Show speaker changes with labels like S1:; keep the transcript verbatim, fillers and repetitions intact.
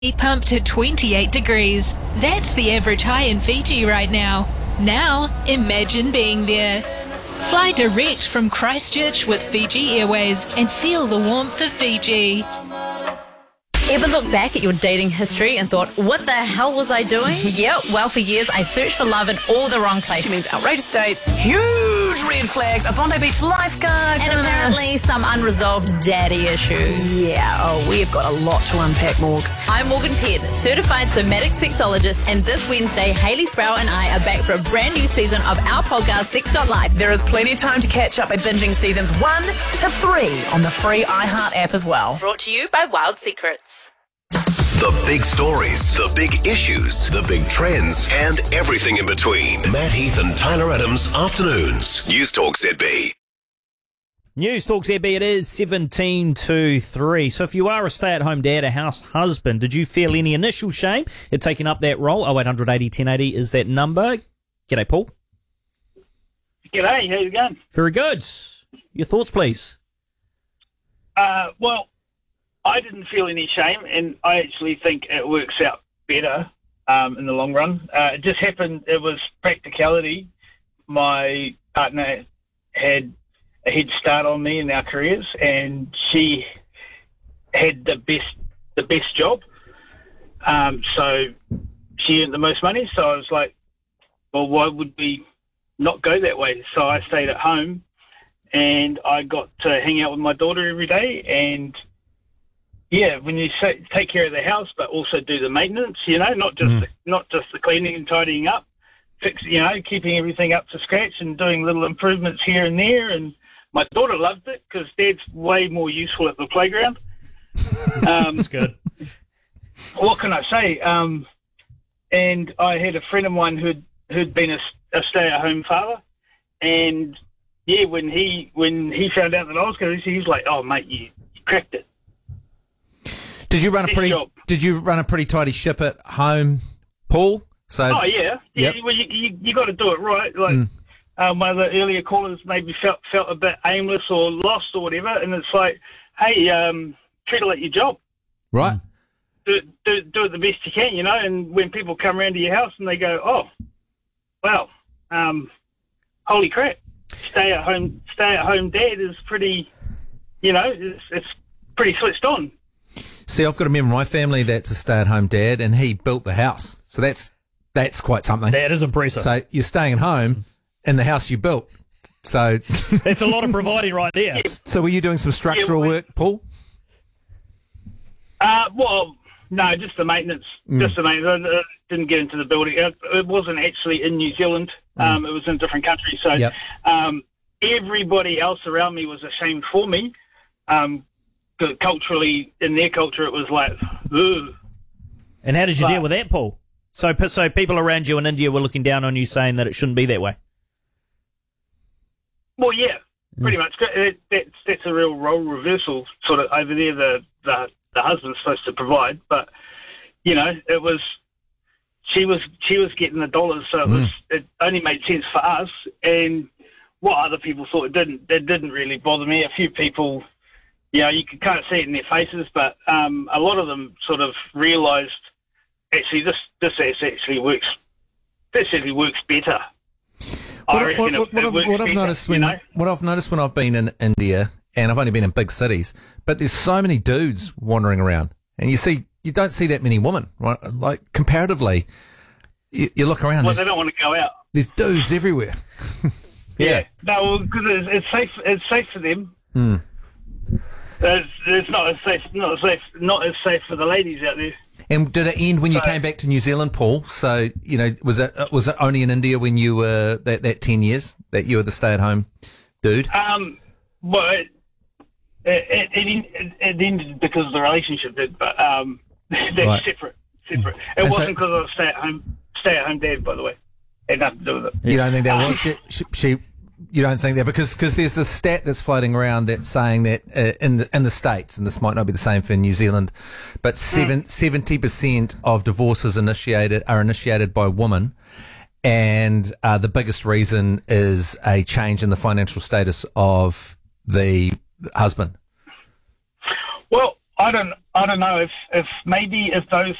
S1: Pumped to twenty-eight degrees. That's the average high in Fiji right now. Now, imagine being there. Fly direct from Christchurch with Fiji Airways and feel the warmth of Fiji.
S2: Ever look back at your dating history and thought, what the hell was I doing? Yep, well, for years I searched for love in all the wrong places.
S3: She means outrageous dates, huge red flags, a Bondi Beach lifeguard.
S2: And apparently some unresolved daddy issues.
S3: Yeah, oh, we've got a lot to unpack, Morgs.
S2: I'm Morgan Penn, certified somatic sexologist, and this Wednesday, Hayley Sproul and I are back for a brand new season of our podcast, Sex dot Life.
S3: There is plenty of time to catch up by binging seasons one to three on the free iHeart app as well.
S2: Brought to you by Wild Secrets.
S4: The big stories, the big issues, the big trends, and everything in between. Matt Heath and Tyler Adams, Afternoons. News Talk Z B.
S5: News Talk Z B, it is seventeen to three. So if you are a stay-at-home dad, a house husband, did you feel any initial shame at taking up that role? oh eight hundred eighty ten eighty is that number. G'day, Paul.
S6: G'day, how you going?
S5: Very good. Your thoughts, please.
S6: Uh, well, I didn't feel any shame, and I actually think it works out better um, in the long run. Uh, it just happened, it was practicality. My partner had a head start on me in our careers, and she had the best the best job. Um, so she earned the most money, so I was like, well, why would we not go that way? So I stayed at home, and I got to hang out with my daughter every day, and yeah, when you say, take care of the house, but also do the maintenance, you know, not just
S5: Mm.
S6: the, not just the cleaning and tidying up, fix, you know, keeping everything up to scratch and doing little improvements here and there. And my daughter loved it because Dad's way more useful at the playground. Um,
S5: That's good.
S6: What can I say? Um, and I had a friend of mine who'd who'd been a, a stay-at-home father, and yeah, when he when he found out that I was going to, he was like, "Oh, mate, you, you cracked it."
S7: Did you run a
S6: Best
S7: pretty?
S6: job.
S7: Did you run a pretty tidy ship at home, Paul? So
S6: Oh yeah, yeah.
S7: Yep.
S6: Well, you you, you got to do it right. Like
S7: Mm.
S6: um, one of the earlier callers maybe felt felt a bit aimless or lost or whatever, and it's like, hey, um, treat it like your job.
S7: right.
S6: Do it, do it, do it the best you can, you know. And when people come around to your house and they go, oh, wow, um, holy crap, stay at home, stay at home dad is pretty, you know, it's, it's pretty switched on.
S7: See, I've got a member of my family that's a stay-at-home dad, and he built the house. So that's that's quite something.
S5: That is impressive.
S7: So you're staying at home in the house you built. So,
S5: That's a lot of providing right there.
S7: so were you doing some structural
S6: Yeah, we-
S7: work, Paul?
S6: Uh, well, no, just the maintenance.
S7: Mm.
S6: Just the maintenance. I uh, didn't get into the building. It, it wasn't actually in New Zealand. Um, It was in a different country. So
S7: Yep.
S6: um, everybody else around me was ashamed for me. Um, 'cause culturally, in their culture, it was like, ugh.
S5: And how did you
S6: But-
S5: deal with that, Paul? So, so people around you in India were looking down on you, saying that it shouldn't be that way.
S6: Well, yeah, pretty much. That, that's, that's a real role reversal sort of over there. The, the the husband's supposed to provide, but you know, it was she was she was getting the dollars, so it was it only made sense for us. And what other people thought it didn't, it didn't really bother me. A few people, you know, you could kind of see it in their faces, but um, a lot of them sort of realised actually this this actually works. This actually works better. I
S7: What,
S6: reckon
S7: what,
S6: it-
S7: what, what
S6: it
S7: I've,
S6: works
S7: what I've
S6: better,
S7: noticed
S6: you
S7: when
S6: know?
S7: what I've noticed when I've been in India, and I've only been in big cities, but there's so many dudes wandering around, and you see you don't see that many women, right? Like comparatively, you, you look around,
S6: Well,
S7: there's,
S6: they don't want to go out.
S7: there's dudes everywhere.
S6: Yeah. No, because it's, it's safe. It's safe for them.
S7: Hmm.
S6: It's, it's not as safe. Not as safe. Not as safe for the ladies out there.
S7: And did it end when you
S6: So-
S7: came back to New Zealand, Paul? So you know, was it was it only in India when you were that, that ten years that you were the stay-at-home dude?
S6: Um. Well, it it, it, it, it ended because the relationship did, but um, that's
S7: Right.
S6: separate. Separate. It
S7: And so-
S6: wasn't because I was stay at home. Stay at home dad, by the way. Had nothing to do with it.
S7: You don't think that
S6: Um,
S7: was she, she, she? You don't think that because because there's this stat that's floating around that's saying that uh, in the in the States, and this might not be the same for New Zealand, but seven, seventy percent of divorces initiated are initiated by women, and uh, the biggest reason is a change in the financial status of the husband.
S6: Well, I don't, I don't know if, if maybe if those